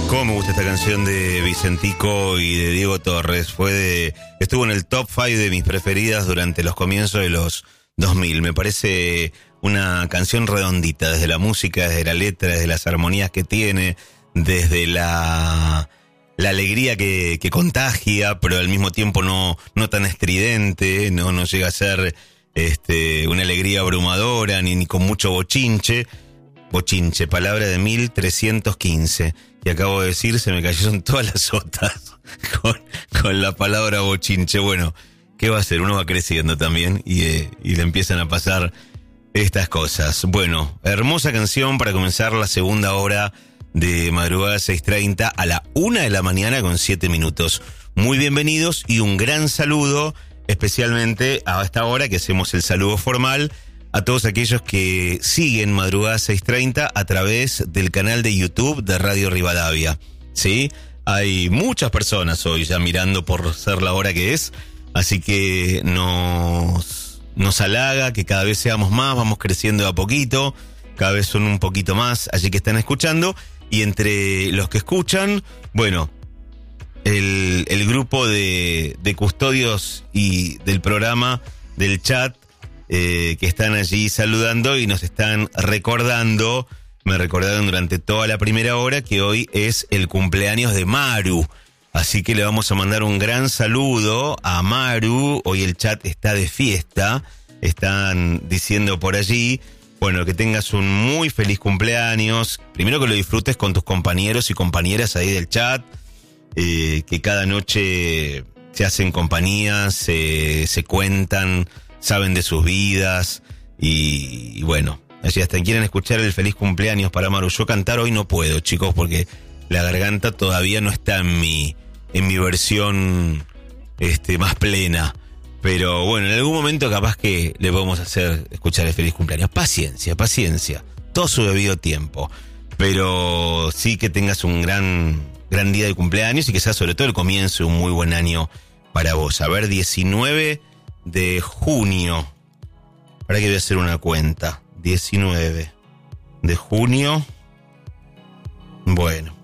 Cómo me gusta esta canción de Vicentico y de Diego Torres. Estuvo en el top 5 de mis preferidas durante los comienzos de los 2000. Me parece una canción redondita, desde la música, desde la letra, desde las armonías que tiene, desde la alegría que contagia, pero al mismo tiempo no tan estridente, no llega a ser una alegría abrumadora, ni con mucho bochinche. Bochinche, palabra de 1315. Y acabo de decir, se me cayeron todas las otras con la palabra bochinche. Bueno, ¿qué va a hacer? Uno va creciendo también y le empiezan a pasar estas cosas. Bueno, hermosa canción para comenzar la segunda hora de Madrugada 6:30 a la 1 de la mañana con 7 minutos. Muy bienvenidos y un gran saludo, especialmente a esta hora que hacemos el saludo formal a todos aquellos que siguen Madrugada 6:30 a través del canal de YouTube de Radio Rivadavia, ¿sí? Hay muchas personas hoy ya mirando por ser la hora que es, así que nos halaga que cada vez seamos más, vamos creciendo de a poquito, cada vez son un poquito más, allí que están escuchando, y entre los que escuchan, bueno, el grupo de custodios y del programa, del chat, que están allí saludando y nos están recordando, me recordaron durante toda la primera hora que hoy es el cumpleaños de Maru, así que le vamos a mandar un gran saludo a Maru. Hoy el chat está de fiesta, están diciendo por allí, bueno, que tengas un muy feliz cumpleaños, primero que lo disfrutes con tus compañeros y compañeras ahí del chat, que cada noche se hacen compañía, se cuentan, saben de sus vidas y bueno, allí hasta quieren escuchar el feliz cumpleaños para Maru. Yo cantar hoy no puedo, chicos, porque la garganta todavía no está en mi versión más plena, pero bueno, en algún momento capaz que le podemos hacer escuchar el feliz cumpleaños. Paciencia, todo su debido tiempo, pero sí que tengas un gran día de cumpleaños y que sea sobre todo el comienzo de un muy buen año para vos. A ver, 19 de junio. Ahora que voy a hacer una cuenta. 19 de junio. Bueno.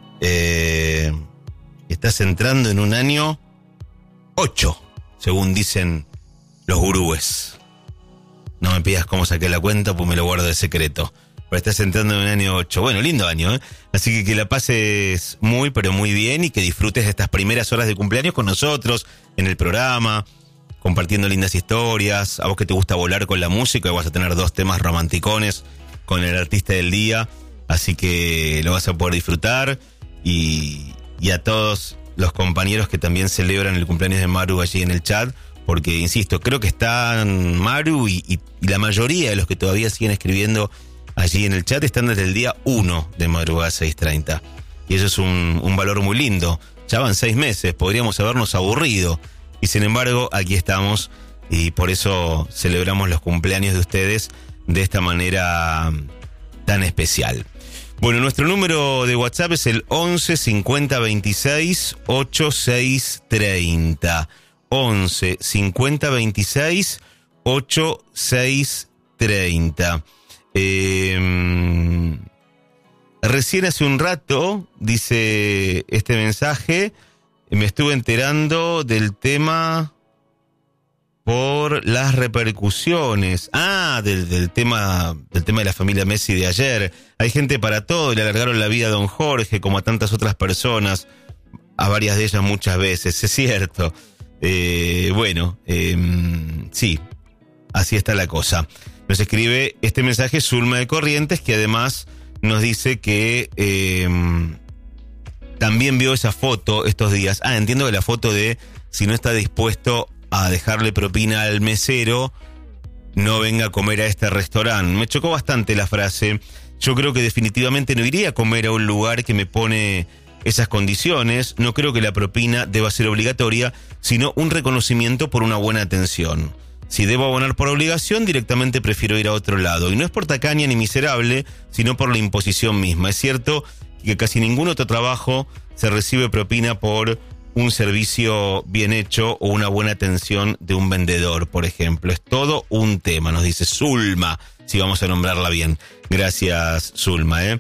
Estás entrando en un año 8, según dicen los gurúes. No me pidas cómo saqué la cuenta, pues me lo guardo de secreto. Pero estás entrando en un año 8. Bueno, lindo año, ¿eh? Así que la pases muy, pero muy bien y que disfrutes de estas primeras horas de cumpleaños con nosotros, en el programa, compartiendo lindas historias. A vos que te gusta volar con la música, vas a tener 2 temas romanticones con el artista del día, así que lo vas a poder disfrutar. Y a todos los compañeros que también celebran el cumpleaños de Maru allí en el chat, porque insisto, creo que están Maru y la mayoría de los que todavía siguen escribiendo allí en el chat están desde el día 1 de Madrugada 6:30. Y eso es un valor muy lindo. Ya van 6 meses, podríamos habernos aburrido. Y sin embargo, aquí estamos y por eso celebramos los cumpleaños de ustedes de esta manera tan especial. Bueno, nuestro número de WhatsApp es el 11 50 26 8630. 11 50 26 8630. Recién hace un rato, dice este mensaje, me estuve enterando del tema por las repercusiones. Del tema de la familia Messi de ayer. Hay gente para todo, le alargaron la vida a don Jorge, como a tantas otras personas, a varias de ellas muchas veces, es cierto. Sí, así está la cosa. Nos escribe este mensaje Zulma de Corrientes, que además nos dice que también vio esa foto estos días. Entiendo que la foto de si no está dispuesto a dejarle propina al mesero, no venga a comer a este restaurante. Me chocó bastante la frase. Yo creo que definitivamente no iría a comer a un lugar que me pone esas condiciones. No creo que la propina deba ser obligatoria, sino un reconocimiento por una buena atención. Si debo abonar por obligación, directamente prefiero ir a otro lado. Y no es por tacaña ni miserable, sino por la imposición misma. Es cierto que casi ningún otro trabajo se recibe propina por un servicio bien hecho o una buena atención de un vendedor, por ejemplo. Es todo un tema, nos dice Zulma, si vamos a nombrarla bien. Gracias, Zulma,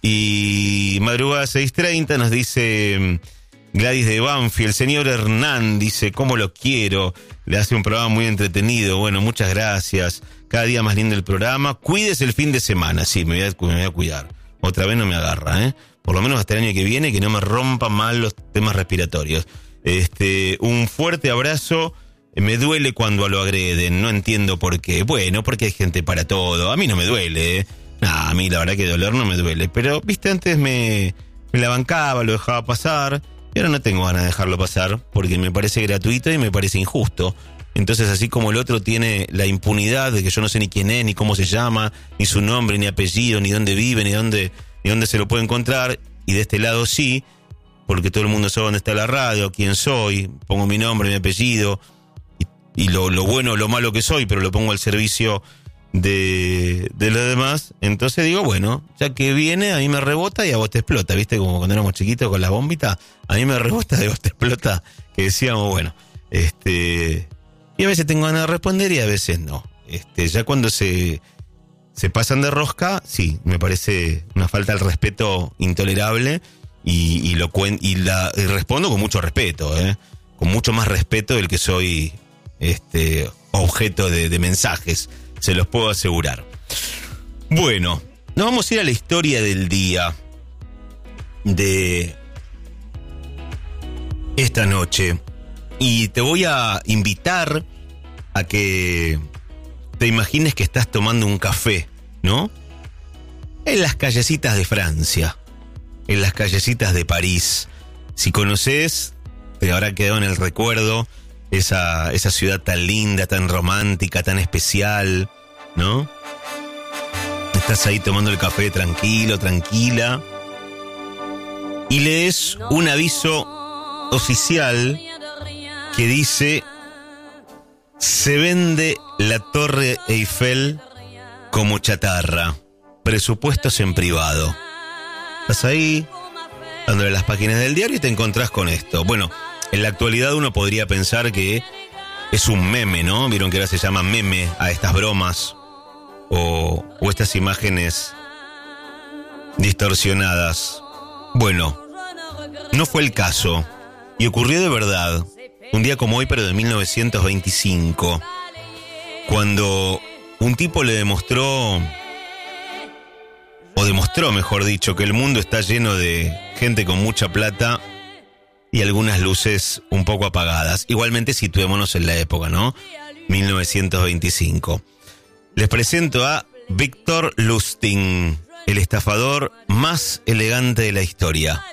Y madrugada 6:30 nos dice Gladys de Banfield, el señor Hernán dice, ¿cómo lo quiero? Le hace un programa muy entretenido. Bueno, muchas gracias. Cada día más lindo el programa. Cuídese el fin de semana. Sí, me voy a cuidar. Otra vez no me agarra, ¿eh? Por lo menos hasta el año que viene, que no me rompan mal los temas respiratorios. Un fuerte abrazo. Me duele cuando lo agreden. No entiendo por qué. Bueno, porque hay gente para todo. A mí no me duele, ¿eh? Nah, a mí la verdad que dolor no me duele. Pero, viste, antes me la bancaba, lo dejaba pasar. Y ahora no tengo ganas de dejarlo pasar porque me parece gratuito y me parece injusto. Entonces, así como el otro tiene la impunidad de que yo no sé ni quién es, ni cómo se llama, ni su nombre, ni apellido, ni dónde vive, ni dónde se lo puede encontrar, y de este lado sí, porque todo el mundo sabe dónde está la radio, quién soy, pongo mi nombre, mi apellido, y lo bueno o lo malo que soy, pero lo pongo al servicio de los demás. Entonces digo, bueno, ya que viene, a mí me rebota y a vos te explota, ¿viste? Como cuando éramos chiquitos con la bombita, a mí me rebota y a vos te explota, que decíamos, bueno, y a veces tengo ganas de responder y a veces no. Ya cuando se pasan de rosca, sí, me parece una falta de respeto intolerable y respondo con mucho respeto, con mucho más respeto del que soy objeto de mensajes, se los puedo asegurar. Bueno, nos vamos a ir a la historia del día de esta noche. Y te voy a invitar a que te imagines que estás tomando un café, ¿no? En las callecitas de Francia, en las callecitas de París. Si conoces, te habrá quedado en el recuerdo esa ciudad tan linda, tan romántica, tan especial, ¿no? Estás ahí tomando el café tranquilo, tranquila, y lees un aviso oficial que dice: se vende la Torre Eiffel como chatarra, presupuestos en privado. Estás ahí, dándole las páginas del diario y te encontrás con esto. Bueno, en la actualidad uno podría pensar que es un meme, ¿no? Vieron que ahora se llama meme a estas bromas o estas imágenes distorsionadas. Bueno, no fue el caso y ocurrió de verdad. Un día como hoy, pero de 1925, cuando un tipo le demostró, mejor dicho, que el mundo está lleno de gente con mucha plata y algunas luces un poco apagadas. Igualmente situémonos en la época, ¿no? 1925. Les presento a Victor Lustig, el estafador más elegante de la historia.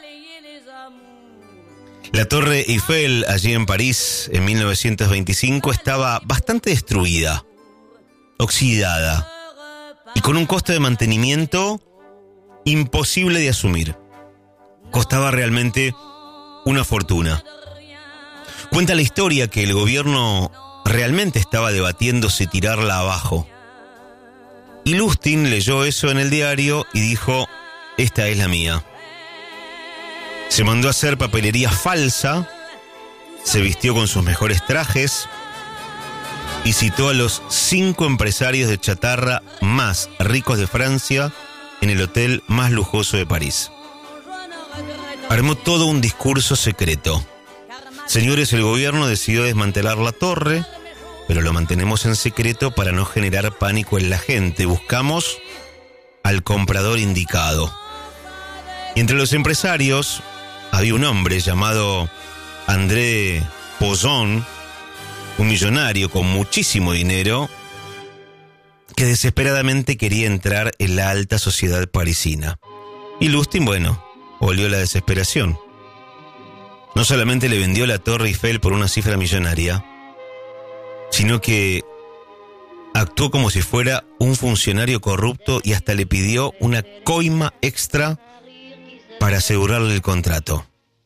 La Torre Eiffel, allí en París, en 1925, estaba bastante destruida, oxidada, y con un coste de mantenimiento imposible de asumir. Costaba realmente una fortuna. Cuenta la historia que el gobierno realmente estaba debatiendo si tirarla abajo. Y Lustig leyó eso en el diario y dijo: esta es la mía. Se mandó a hacer papelería falsa, se vistió con sus mejores trajes y citó a los 5 empresarios de chatarra más ricos de Francia en el hotel más lujoso de París. Armó todo un discurso secreto. Señores, el gobierno decidió desmantelar la torre, pero lo mantenemos en secreto para no generar pánico en la gente. Buscamos al comprador indicado. Y entre los empresarios había un hombre llamado André Poisson, un millonario con muchísimo dinero, que desesperadamente quería entrar en la alta sociedad parisina. Y Lustig, bueno, olió la desesperación. No solamente le vendió la Torre Eiffel por una cifra millonaria, sino que actuó como si fuera un funcionario corrupto y hasta le pidió una coima extra para asegurarle el contrato.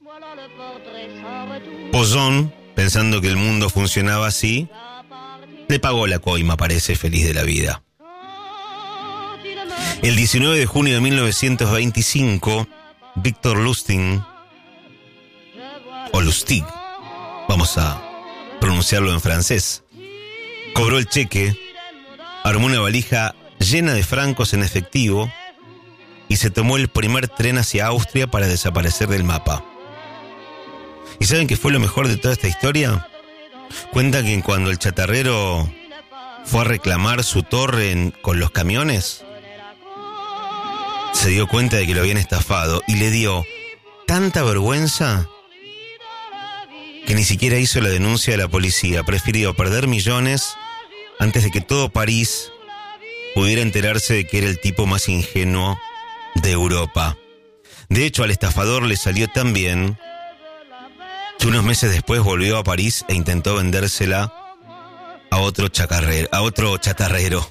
Poisson, pensando que el mundo funcionaba así, le pagó la coima, parece, feliz de la vida. El 19 de junio de 1925, Victor Lustig, o Lustig, vamos a pronunciarlo en francés, cobró el cheque, armó una valija llena de francos en efectivo y se tomó el primer tren hacia Austria para desaparecer del mapa. ¿Y saben qué fue lo mejor de toda esta historia? Cuentan que cuando el chatarrero fue a reclamar su torre con los camiones, se dio cuenta de que lo habían estafado y le dio tanta vergüenza que ni siquiera hizo la denuncia de la policía. Prefirió perder millones antes de que todo París pudiera enterarse de que era el tipo más ingenuo de Europa. De hecho, al estafador le salió tan bien que unos meses después volvió a París e intentó vendérsela a otro chatarrero.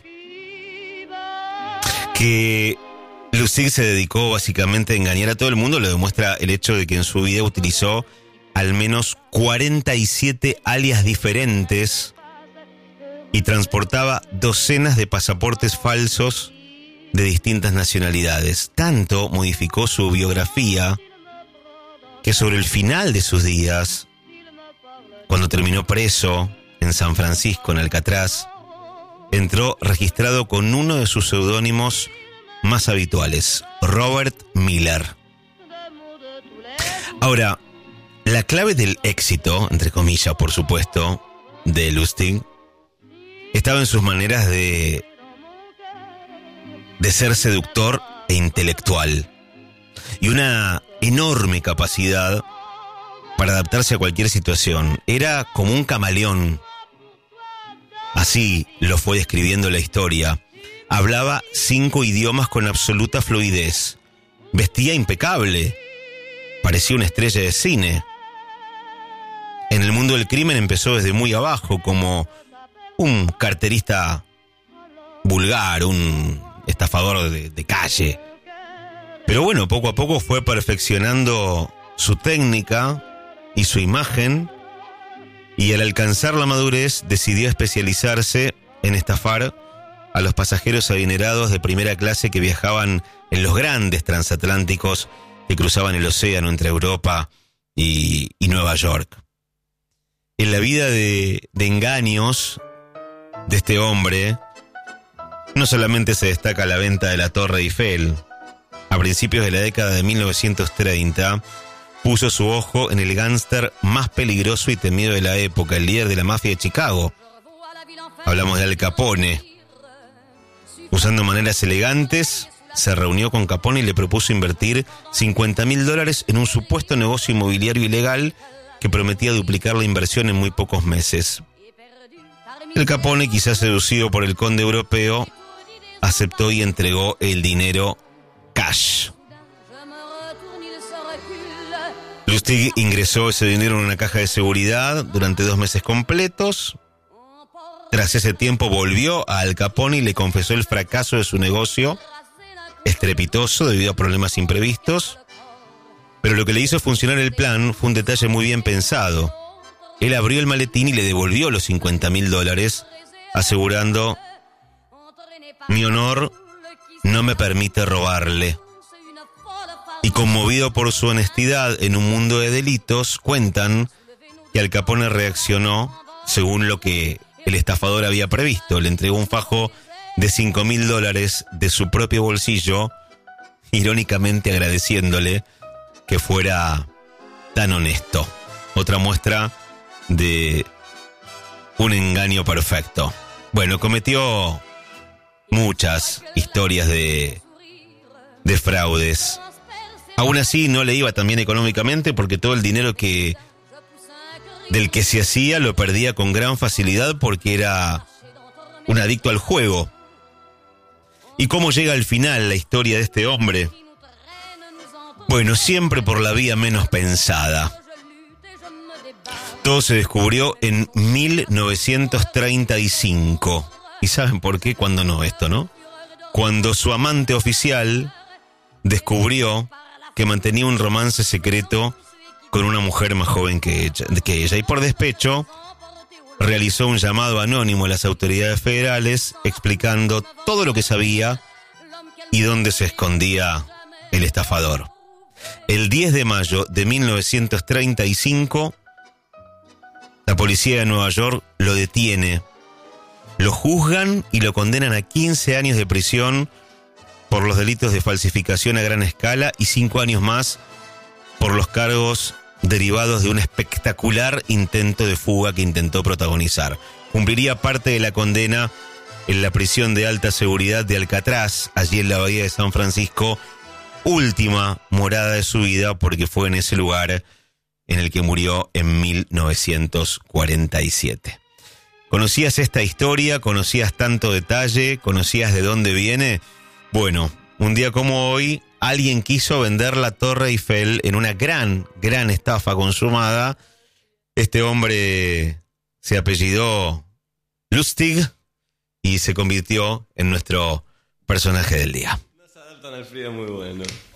Que Lustig se dedicó básicamente a engañar a todo el mundo, lo demuestra el hecho de que en su vida utilizó al menos 47 alias diferentes y transportaba docenas de pasaportes falsos de distintas nacionalidades. Tanto modificó su biografía que sobre el final de sus días, cuando terminó preso en San Francisco, en Alcatraz, entró registrado con uno de sus seudónimos más habituales, Robert Miller. Ahora, la clave del éxito, entre comillas, por supuesto, de Lustig, estaba en sus maneras de ser seductor e intelectual, y una enorme capacidad para adaptarse a cualquier situación. Era como un camaleón. Así lo fue describiendo la historia. Hablaba 5 idiomas con absoluta fluidez. Vestía impecable. Parecía una estrella de cine. En el mundo del crimen empezó desde muy abajo, como un carterista vulgar, un estafador de calle. Pero bueno, poco a poco fue perfeccionando su técnica y su imagen, y al alcanzar la madurez decidió especializarse en estafar a los pasajeros adinerados de primera clase que viajaban en los grandes transatlánticos que cruzaban el océano entre Europa y Nueva York. En la vida de engaños de este hombre, no solamente se destaca la venta de la Torre Eiffel. A principios de la década de 1930, puso su ojo en el gángster más peligroso y temido de la época, el líder de la mafia de Chicago. Hablamos de Al Capone. Usando maneras elegantes, se reunió con Capone y le propuso invertir $50,000 en un supuesto negocio inmobiliario ilegal que prometía duplicar la inversión en muy pocos meses. El Capone, quizás seducido por el conde europeo, aceptó y entregó el dinero cash. Lustig ingresó ese dinero en una caja de seguridad durante 2 meses completos. Tras ese tiempo volvió a Al Capone y le confesó el fracaso de su negocio, estrepitoso debido a problemas imprevistos. Pero lo que le hizo funcionar el plan fue un detalle muy bien pensado. Él abrió el maletín y le devolvió los $50,000, asegurando: mi honor no me permite robarle. Y conmovido por su honestidad en un mundo de delitos, cuentan que Al Capone reaccionó según lo que el estafador había previsto. Le entregó un fajo de $5,000 de su propio bolsillo, irónicamente agradeciéndole que fuera tan honesto. Otra muestra de un engaño perfecto. Bueno, cometió muchas historias de fraudes. Aún así no le iba tan bien económicamente, porque todo el dinero del que se hacía lo perdía con gran facilidad, porque era un adicto al juego. ¿Y cómo llega al final la historia de este hombre? Bueno, siempre por la vía menos pensada. Todo se descubrió en 1935. ¿Y saben por qué? Cuando no, esto, ¿no? Cuando su amante oficial descubrió que mantenía un romance secreto con una mujer más joven que ella. Y por despecho, realizó un llamado anónimo a las autoridades federales explicando todo lo que sabía y dónde se escondía el estafador. El 10 de mayo de 1935, la policía de Nueva York lo detiene, lo juzgan y lo condenan a 15 años de prisión por los delitos de falsificación a gran escala y 5 años más por los cargos derivados de un espectacular intento de fuga que intentó protagonizar. Cumpliría parte de la condena en la prisión de alta seguridad de Alcatraz, allí en la bahía de San Francisco, última morada de su vida, porque fue en ese lugar en el que murió en 1947. ¿Conocías esta historia? ¿Conocías tanto detalle? ¿Conocías de dónde viene? Bueno, un día como hoy, alguien quiso vender la Torre Eiffel en una gran estafa consumada. Este hombre se apellidó Lustig y se convirtió en nuestro personaje del día. No se adaptan al frío, muy bueno.